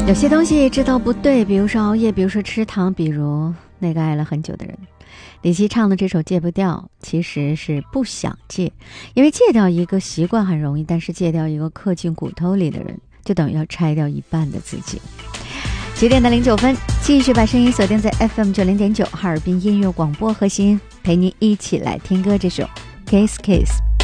有些东西知道不对，比如说熬夜，比如说吃糖，比如那个爱了很久的人。李琦唱的这首戒不掉其实是不想戒，因为戒掉一个习惯很容易，但是戒掉一个刻进骨头里的人，就等于要拆掉一半的自己。9点的09分，继续把声音锁定在 FM90.9哈尔滨音乐广播核心，陪您一起来听歌。这首 Kiss Kiss。